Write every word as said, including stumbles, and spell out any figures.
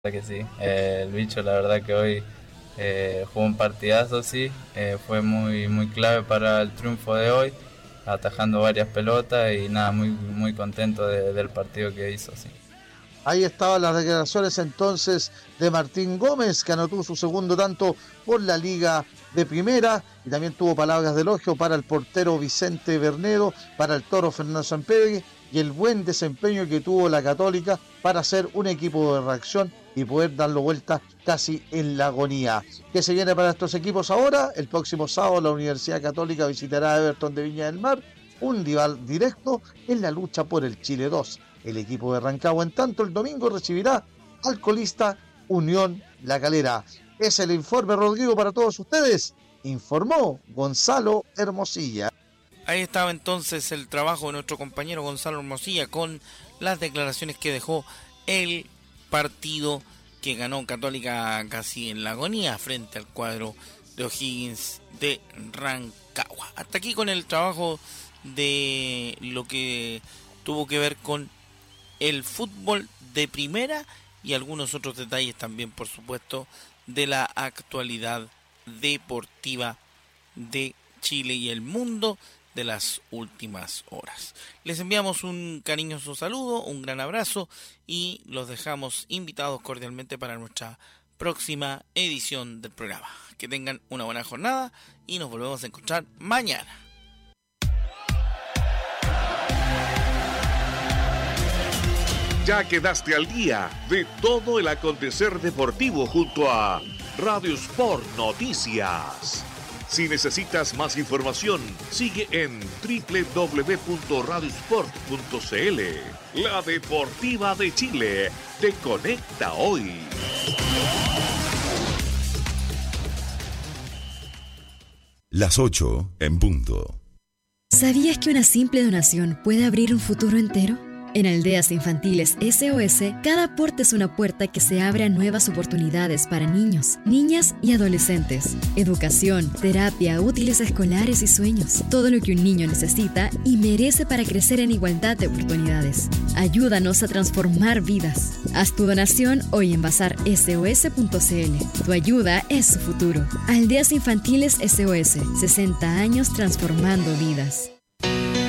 verdad que sí, eh, el bicho la verdad que hoy eh, jugó un partidazo, sí, eh, fue muy muy clave para el triunfo de hoy, atajando varias pelotas y nada, muy muy contento de, del partido que hizo, sí. Ahí estaban las declaraciones entonces de Martín Gómez, que anotó su segundo tanto por la Liga de Primera, y también tuvo palabras de elogio para el portero Vicente Bernedo, para el toro Fernando Sampedri, y el buen desempeño que tuvo la Católica para ser un equipo de reacción y poder darlo vuelta casi en la agonía. ¿Qué se viene para estos equipos ahora? El próximo sábado la Universidad Católica visitará a Everton de Viña del Mar, un rival directo en la lucha por el Chile dos. El equipo de Rancagua, en tanto, el domingo recibirá al colista Unión La Calera. Es el informe, Rodrigo, para todos ustedes. Informó Gonzalo Hermosilla. Ahí estaba entonces el trabajo de nuestro compañero Gonzalo Hermosilla con las declaraciones que dejó el partido que ganó Católica casi en la agonía frente al cuadro de O'Higgins de Rancagua. Hasta aquí con el trabajo de lo que tuvo que ver con el fútbol de primera y algunos otros detalles también, por supuesto, de la actualidad deportiva de Chile y el mundo de las últimas horas. Les enviamos un cariñoso saludo, un gran abrazo y los dejamos invitados cordialmente para nuestra próxima edición del programa. Que tengan una buena jornada y nos volvemos a encontrar mañana. Ya quedaste al día de todo el acontecer deportivo junto a Radio Sport Noticias. Si necesitas más información, sigue en doble u doble u doble u punto radio sport punto c l. La Deportiva de Chile te conecta hoy. Las ocho en punto. ¿Sabías que una simple donación puede abrir un futuro entero? En Aldeas Infantiles S O S, cada aporte es una puerta que se abre a nuevas oportunidades para niños, niñas y adolescentes. Educación, terapia, útiles escolares y sueños. Todo lo que un niño necesita y merece para crecer en igualdad de oportunidades. Ayúdanos a transformar vidas. Haz tu donación hoy en bazar S O S punto c l. Tu ayuda es su futuro. Aldeas Infantiles S O S, sesenta años transformando vidas.